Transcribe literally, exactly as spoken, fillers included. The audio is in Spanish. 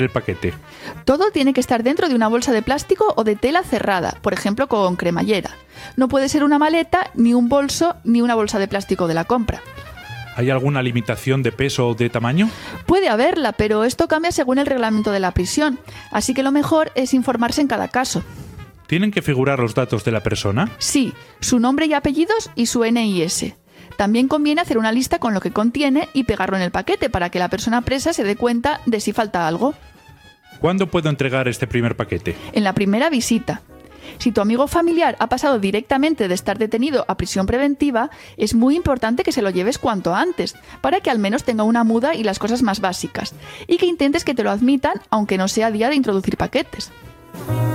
el paquete? Todo tiene que estar dentro de una bolsa de plástico o de tela cerrada, por ejemplo con cremallera. No puede ser una maleta, ni un bolso, ni una bolsa de plástico de la compra. ¿Hay alguna limitación de peso o de tamaño? Puede haberla, pero esto cambia según el reglamento de la prisión, así que lo mejor es informarse en cada caso. ¿Tienen que figurar los datos de la persona? Sí, su nombre y apellidos y su ene i ese. También conviene hacer una lista con lo que contiene y pegarlo en el paquete para que la persona presa se dé cuenta de si falta algo. ¿Cuándo puedo entregar este primer paquete? En la primera visita. Si tu amigo familiar ha pasado directamente de estar detenido a prisión preventiva, es muy importante que se lo lleves cuanto antes, para que al menos tenga una muda y las cosas más básicas, y que intentes que te lo admitan, aunque no sea día de introducir paquetes.